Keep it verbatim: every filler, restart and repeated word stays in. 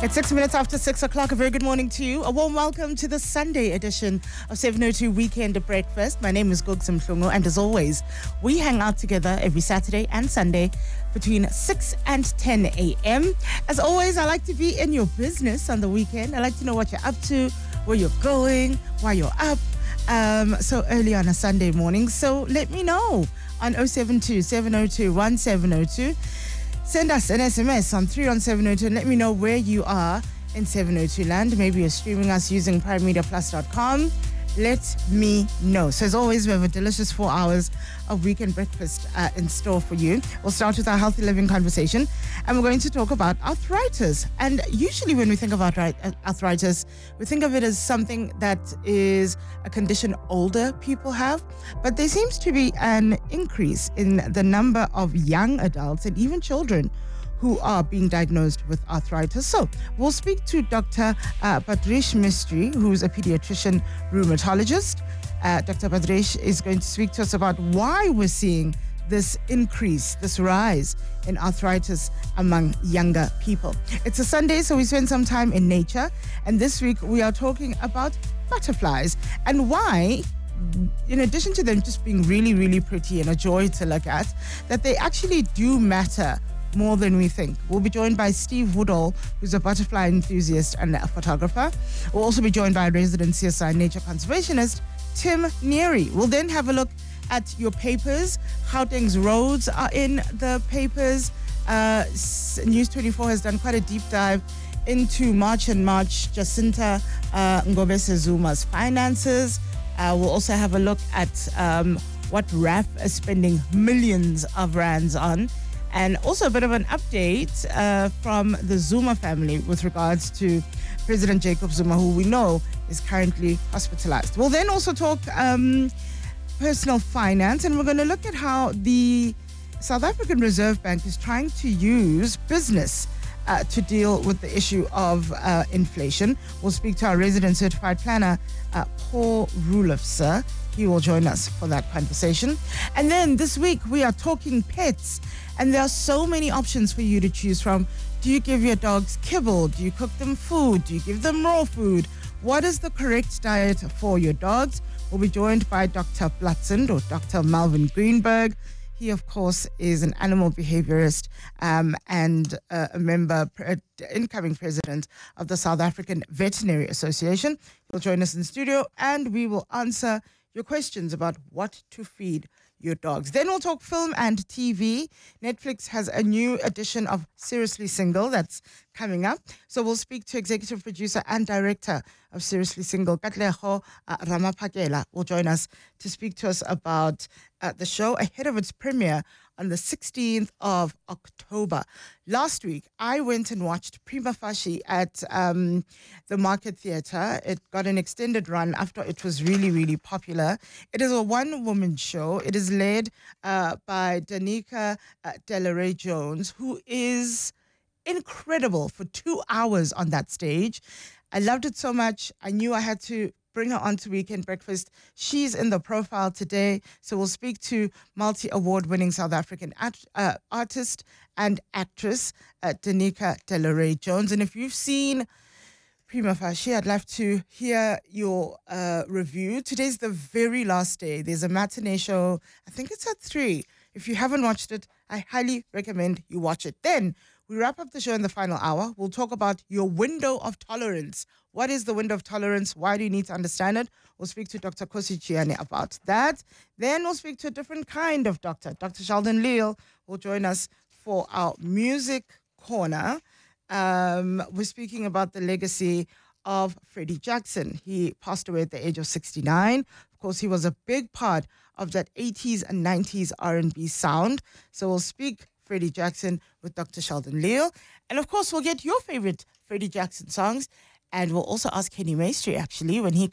It's six minutes after six o'clock. A very good morning to you. A warm welcome to the Sunday edition of seven oh two Weekend Breakfast. My name is Gugs Mhlungu, and as always, we hang out together every Saturday and Sunday between six and ten a.m. As always, I like to be in your business on the weekend. I like to know what you're up to, where you're going, why you're up um, so early on a Sunday morning. So let me know on oh seven two, seven oh two, one seven oh two. Send us an S M S on three one seven oh two and let me know where you are in seven oh two land. Maybe you're streaming us using prime media plus dot com. Let me know. So as always, we have a delicious four hours of weekend breakfast uh, in store for you. We'll start with our healthy living conversation, and we're going to talk about arthritis. And usually when we think about arthritis, we think of it as something that is a condition older people have, but there seems to be an increase in the number of young adults and even children who are being diagnosed with arthritis. So we'll speak to Doctor Uh, Bhadresh Mistry, who's a pediatrician rheumatologist. Uh, Doctor Bhadresh is going to speak to us about why we're seeing this increase, this rise in arthritis among younger people. It's a Sunday, so we spend some time in nature. And this week we are talking about butterflies and why, in addition to them just being really, really pretty and a joy to look at, that they actually do matter more than we think. We'll be joined by Steve Woodall, who's a butterfly enthusiast and a photographer. We'll also be joined by resident C S I nature conservationist, Tim Neary. We'll then have a look at your papers. Gauteng's roads are in the papers. Uh, News twenty-four has done quite a deep dive into March and March Jacinta uh, Ngobese Zuma's finances. Uh, we'll also have a look at um, what R A F is spending millions of rands on. And also a bit of an update uh, from the Zuma family with regards to President Jacob Zuma, who we know is currently hospitalized. We'll then also talk um, personal finance, and we're going to look at how the South African Reserve Bank is trying to use business uh, to deal with the issue of uh, inflation. We'll speak to our resident certified planner, uh, Paul Rulofse. He will join us for that conversation. And then this week we are talking pets. And there are so many options for you to choose from. Do you give your dogs kibble? Do you cook them food? Do you give them raw food? What is the correct diet for your dogs? We'll be joined by Doctor Platzend, or Doctor Melvin Greenberg. He, of course, is an animal behaviorist um, and uh, a member, uh, incoming president of the South African Veterinary Association. He'll join us in the studio, and we will answer your questions about what to feed your dogs. Then we'll talk film and T V. Netflix has a new edition of Seriously Single that's coming up. So we'll speak to executive producer and director of Seriously Single, Katleho uh, Ramaphakela, will join us to speak to us about uh, the show ahead of its premiere on the sixteenth of October. Last week, I went and watched Prima Facie at um, the Market Theatre. It got an extended run after it was really, really popular. It is a one-woman show. It is led uh, by Danica uh, Delaray Jones, who is incredible for two hours on that stage. I loved it so much. I knew I had to bring her on to Weekend Breakfast. She's in the profile today. So we'll speak to multi-award-winning South African act, uh, artist and actress, uh, Danica Delaray Jones. And if you've seen Prima Facie, I'd love to hear your uh, review. Today's the very last day. There's a matinee show. I think it's at three. If you haven't watched it, I highly recommend you watch it. Then we wrap up the show in the final hour. We'll talk about your window of tolerance. What is the window of tolerance? Why do you need to understand it? We'll speak to Doctor Kosi Chiane about that. Then we'll speak to a different kind of doctor. Doctor Sheldon Leal will join us for our music corner. Um, we're speaking about the legacy of Freddie Jackson. He passed away at the age of sixty-nine. Of course, he was a big part of that eighties and nineties R and B sound. So we'll speak Freddie Jackson with Doctor Sheldon Leal. And of course, we'll get your favorite Freddie Jackson songs. And we'll also ask Kenny Maestri, actually, when he